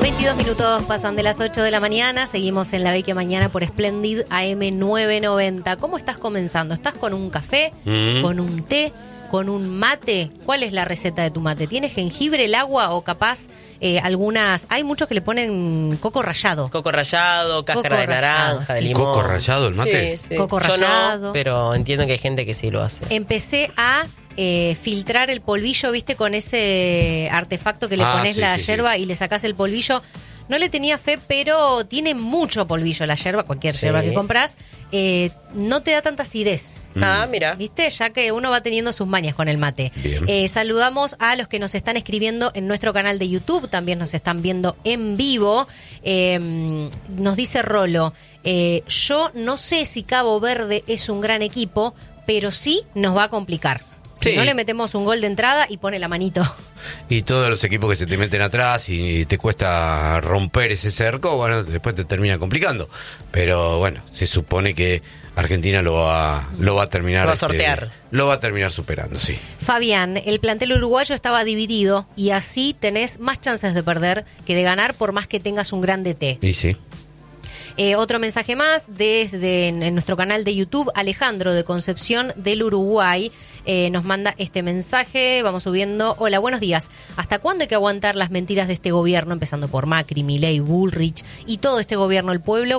22 minutos pasan de las 8 de la mañana, seguimos en La Vecchia Mañana por Splendid AM 990. ¿Cómo estás comenzando? ¿Estás con un café, con un té, con un mate? ¿Cuál es la receta de tu mate? ¿Tienes jengibre, el agua o capaz algunas? Hay muchos que le ponen coco rallado. Coco rallado, cáscara de naranja, de sí. limón. ¿Coco rallado el mate? Sí. Coco Yo rallado. no, pero entiendo que hay gente que sí lo hace. Empecé a filtrar el polvillo, ¿viste? Con ese artefacto que le pones la yerba y le sacás el polvillo. No le tenía fe, pero tiene mucho polvillo la yerba, cualquier yerba que compras. No te da tanta acidez. Ah, mira. ¿Viste? Ya que uno va teniendo sus mañas con el mate. Saludamos a los que nos están escribiendo en nuestro canal de YouTube. También nos están viendo en vivo. Nos dice Rolo, yo no sé si Cabo Verde es un gran equipo, pero sí nos va a complicar. Si no le metemos un gol de entrada y pone la manito. Y todos los equipos que se te meten atrás y te cuesta romper ese cerco, bueno, después te termina complicando. Pero bueno, se supone que Argentina lo va a terminar. Lo va a sortear. Lo va a terminar superando, sí. Fabián, el plantel uruguayo estaba dividido y así tenés más chances de perder que de ganar por más que tengas un gran DT. Y sí. Otro mensaje más desde en nuestro canal de YouTube, Alejandro de Concepción del Uruguay nos manda este mensaje, vamos subiendo. Hola, buenos días. ¿Hasta cuándo hay que aguantar las mentiras de este gobierno, empezando por Macri, Milei, Bullrich y todo este gobierno? El pueblo